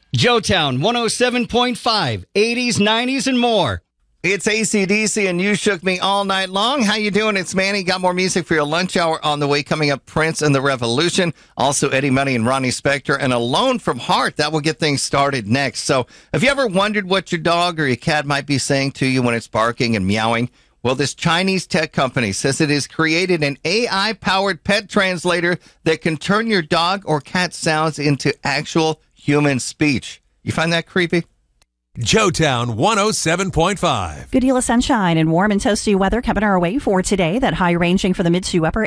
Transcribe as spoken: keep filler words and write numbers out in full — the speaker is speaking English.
Joetown one oh seven point five, eighties, nineties, and more. It's A C D C and You Shook Me All Night Long. How you doing? It's Manny. Got more music for your lunch hour on the way. Coming up, Prince and the Revolution. Also, Eddie Money and Ronnie Spector. And Alone from Heart. That will get things started next. So, have you ever wondered what your dog or your cat might be saying to you when it's barking and meowing? Well, this Chinese tech company says it has created an A I-powered pet translator that can turn your dog or cat sounds into actual human speech. You find that creepy? Joetown one oh seven point five. Good deal of sunshine and warm and toasty weather coming our way for today. That high ranging for the mid to upper